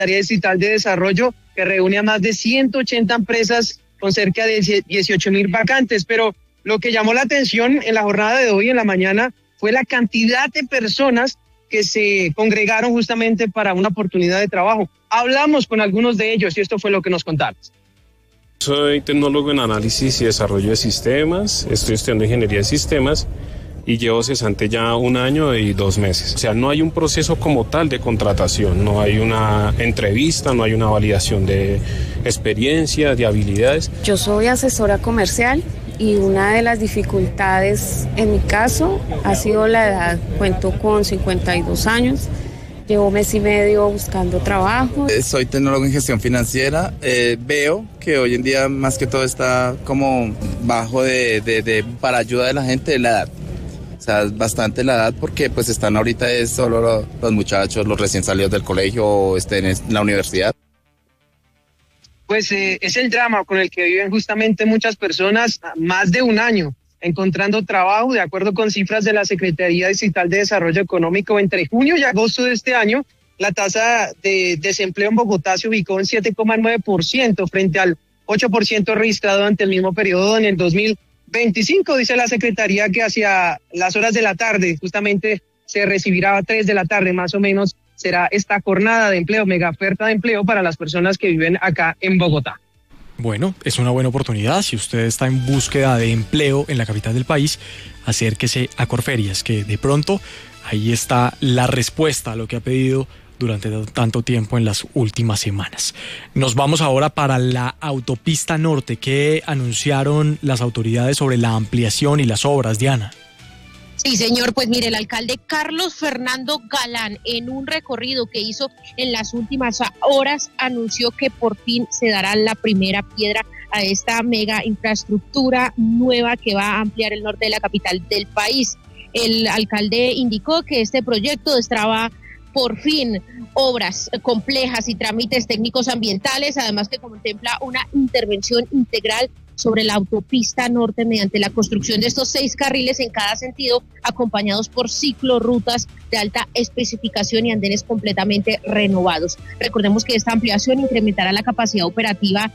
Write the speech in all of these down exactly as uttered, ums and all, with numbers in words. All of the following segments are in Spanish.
Secretaría Distrital de Desarrollo, que reúne a más de ciento ochenta empresas con cerca de dieciocho mil vacantes. Pero lo que llamó la atención en la jornada de hoy, en la mañana, fue la cantidad de personas que se congregaron justamente para una oportunidad de trabajo. Hablamos con algunos de ellos y esto fue lo que nos contaron. Soy tecnólogo en análisis y desarrollo de sistemas, estoy estudiando ingeniería de sistemas y llevo cesante ya un año y dos meses. O sea, no hay un proceso como tal de contratación, no hay una entrevista, no hay una validación de experiencia, de habilidades. Yo soy asesora comercial y una de las dificultades en mi caso ha sido la edad. Cuento con cincuenta y dos años. Llevo mes y medio buscando trabajo. Soy tecnólogo en gestión financiera. Eh, veo que hoy en día más que todo está como bajo de, de, de para ayuda de la gente de la edad. O sea, es bastante la edad porque pues están ahorita es solo los, los muchachos, los recién salidos del colegio o estén en la universidad. Pues eh, es el drama con el que viven justamente muchas personas más de un año encontrando trabajo. De acuerdo con cifras de la Secretaría Distrital de Desarrollo Económico, entre junio y agosto de este año, la tasa de desempleo en Bogotá se ubicó en siete coma nueve por ciento frente al ocho por ciento registrado ante el mismo periodo en el dos mil veinticinco. Dice la Secretaría que hacia las horas de la tarde, justamente se recibirá a tres de la tarde más o menos, será esta jornada de empleo, mega oferta de empleo para las personas que viven acá en Bogotá. Bueno, es una buena oportunidad. Si usted está en búsqueda de empleo en la capital del país, acérquese a Corferias, que de pronto ahí está la respuesta a lo que ha pedido durante tanto tiempo en las últimas semanas. Nos vamos ahora para la autopista norte. ¿Qué anunciaron las autoridades sobre la ampliación y las obras, Diana? Sí, señor, pues mire, el alcalde Carlos Fernando Galán, en un recorrido que hizo en las últimas horas, anunció que por fin se dará la primera piedra a esta mega infraestructura nueva que va a ampliar el norte de la capital del país. El alcalde indicó que este proyecto destraba por fin obras complejas y trámites técnicos ambientales, además que contempla una intervención integral sobre la autopista norte mediante la construcción de estos seis carriles en cada sentido, acompañados por ciclorrutas de alta especificación y andenes completamente renovados. Recordemos que esta ampliación incrementará la capacidad operativa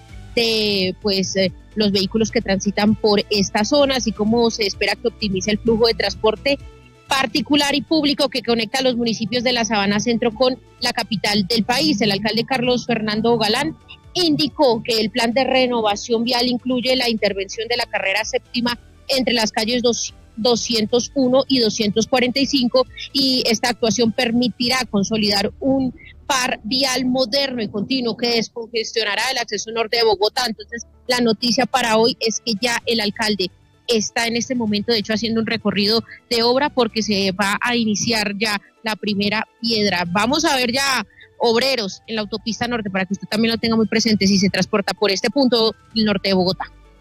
de pues eh, los vehículos que transitan por esta zona, así como se espera que optimice el flujo de transporte particular y público que conecta a los municipios de la Sabana Centro con la capital del país. El alcalde Carlos Fernando Galán indicó que el plan de renovación vial incluye la intervención de la carrera séptima entre las calles doscientos uno y doscientos cuarenta y cinco, y esta actuación permitirá consolidar un par vial moderno y continuo que descongestionará el acceso norte de Bogotá. Entonces, la noticia para hoy es que ya el alcalde está en este momento, de hecho, haciendo un recorrido de obra porque se va a iniciar ya la primera piedra. Vamos a ver ya obreros en la autopista norte para que usted también lo tenga muy presente si se transporta por este punto del norte de Bogotá.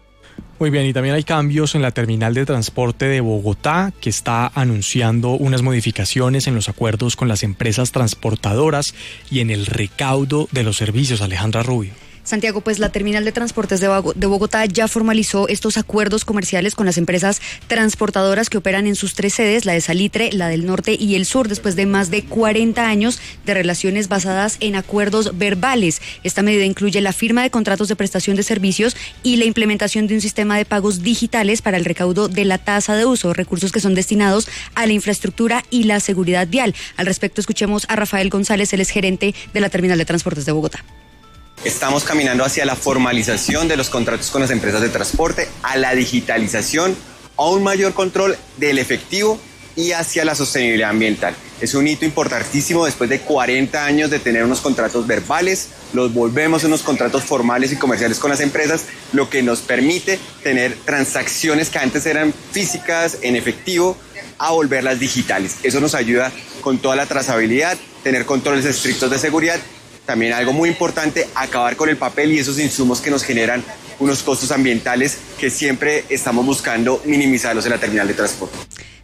Muy bien, y también hay cambios en la terminal de transporte de Bogotá, que está anunciando unas modificaciones en los acuerdos con las empresas transportadoras y en el recaudo de los servicios. Alejandra Rubio. Santiago, pues la terminal de transportes de Bogotá ya formalizó estos acuerdos comerciales con las empresas transportadoras que operan en sus tres sedes, la de Salitre, la del norte y el sur, después de más de cuarenta años de relaciones basadas en acuerdos verbales. Esta medida incluye la firma de contratos de prestación de servicios y la implementación de un sistema de pagos digitales para el recaudo de la tasa de uso, recursos que son destinados a la infraestructura y la seguridad vial. Al respecto, escuchemos a Rafael González, él es gerente de la terminal de transportes de Bogotá. Estamos caminando hacia la formalización de los contratos con las empresas de transporte, a la digitalización, a un mayor control del efectivo y hacia la sostenibilidad ambiental. Es un hito importantísimo. Después de cuarenta años de tener unos contratos verbales, los volvemos unos contratos formales y comerciales con las empresas, lo que nos permite tener transacciones que antes eran físicas, en efectivo, a volverlas digitales. Eso nos ayuda con toda la trazabilidad, tener controles estrictos de seguridad. También algo muy importante, acabar con el papel y esos insumos que nos generan unos costos ambientales que siempre estamos buscando minimizarlos en la terminal de transporte.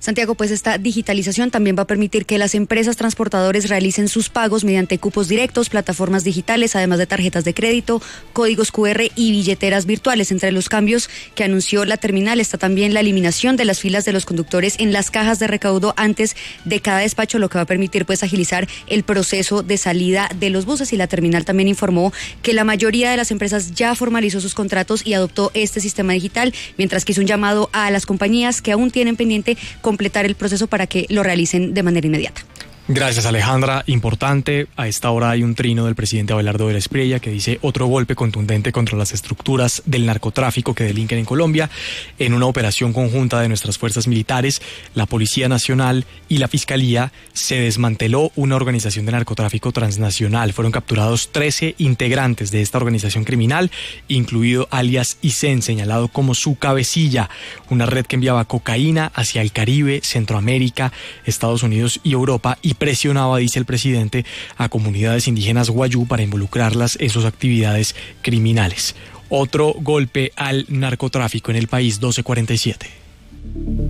Santiago, pues esta digitalización también va a permitir que las empresas transportadores realicen sus pagos mediante cupos directos, plataformas digitales, además de tarjetas de crédito, códigos cu erre y billeteras virtuales. Entre los cambios que anunció la terminal está también la eliminación de las filas de los conductores en las cajas de recaudo antes de cada despacho, lo que va a permitir pues agilizar el proceso de salida de los buses. Y la terminal también informó que la mayoría de las empresas ya formalizó sus contratos y adoptó este sistema digital, mientras que hizo un llamado a las compañías que aún tienen pendiente completar el proceso para que lo realicen de manera inmediata. Gracias, Alejandra. Importante, a esta hora hay un trino del presidente Abelardo de la Espriella que dice otro golpe contundente contra las estructuras del narcotráfico que delinquen en Colombia. En una operación conjunta de nuestras fuerzas militares, la Policía Nacional y la Fiscalía, se desmanteló una organización de narcotráfico transnacional. Fueron capturados trece integrantes de esta organización criminal, incluido alias Isen, señalado como su cabecilla. Una red que enviaba cocaína hacia el Caribe, Centroamérica, Estados Unidos y Europa, y presionaba, dice el presidente, a comunidades indígenas wayú para involucrarlas en sus actividades criminales. Otro golpe al narcotráfico en el país, doce cuarenta y siete.